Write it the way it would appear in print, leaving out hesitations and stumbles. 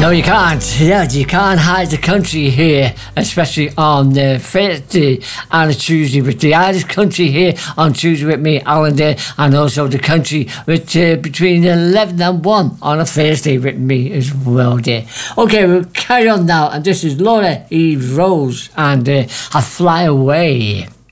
No, you can't. Yeah, you can't hide the country here, especially on Thursday and a Tuesday. With the Irish country here on Tuesday with me, Alan Day, and also the country with between 11 and 1 on a Thursday with me as well there. Okay, we'll carry on now, and this is Laura Eve Rose and I Fly Away.